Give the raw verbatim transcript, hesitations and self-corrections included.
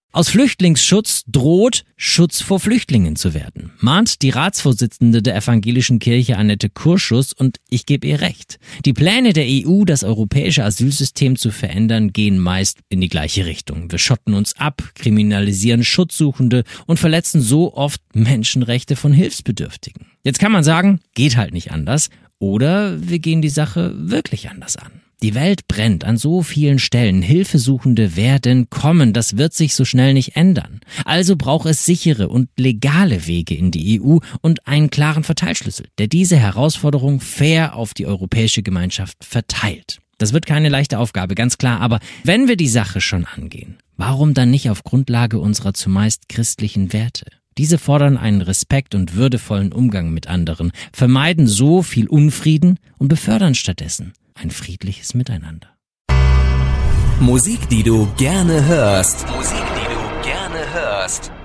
Aus Flüchtlingsschutz droht Schutz vor Flüchtlingen zu werden, mahnt die Ratsvorsitzende der Evangelischen Kirche Annette Kurschus, und ich gebe ihr recht. Die Pläne der E U, das europäische Asylsystem zu verändern, gehen meist in die gleiche Richtung. Wir schotten uns ab, kriminalisieren Schutzsuchende und verletzen so oft Menschenrechte von Hilfsbedürftigen. Jetzt kann man sagen, geht halt nicht anders, oder wir gehen die Sache wirklich anders an. Die Welt brennt an so vielen Stellen. Hilfesuchende werden kommen. Das wird sich so schnell nicht ändern. Also braucht es sichere und legale Wege in die E U und einen klaren Verteilschlüssel, der diese Herausforderung fair auf die europäische Gemeinschaft verteilt. Das wird keine leichte Aufgabe, ganz klar. Aber wenn wir die Sache schon angehen, warum dann nicht auf Grundlage unserer zumeist christlichen Werte? Diese fordern einen Respekt und würdevollen Umgang mit anderen, vermeiden so viel Unfrieden und befördern stattdessen ein friedliches Miteinander. Musik, die du gerne hörst. Musik, die du gerne hörst.